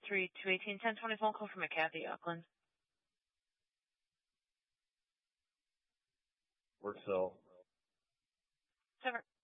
3-218-1020 phone call from Kathy Auckland. Work cell. Sever.